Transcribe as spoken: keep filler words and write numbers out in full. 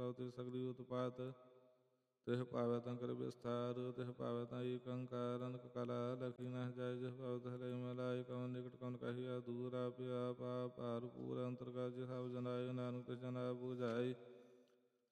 ਤਉ ਤੇ ਸਗਲੀ ਉਤਪਾਤ। ਤਿਹ ਪਾਵੈ ਤਾਂ ਕਰ ਵਿਸਥਾਰ, ਤਿਹ ਪਾਵੈ ਤਾਂ ਏਕ ਓੰਕਾਰ। ਅਨਕ ਕਲਾ ਲਖੀ ਨਹਿ ਜਾਇ, ਜਿਹ ਪਾਵੈ ਤਿਹ ਲਈ ਮਿਲਾਇ। ਕਉਨ ਨਿਕਟ ਕਉਨ ਕਹੀਆ ਦੂਰ, ਆਪੇ ਆਪ ਆਪ ਭਰਪੂਰ। ਅੰਤਰ ਕਾਰਜ ਸਭ ਜਨਾਇ, ਨਾਨਕ ਤਿਸ ਜਨ ਆਪ ਬੁਝਾਈ।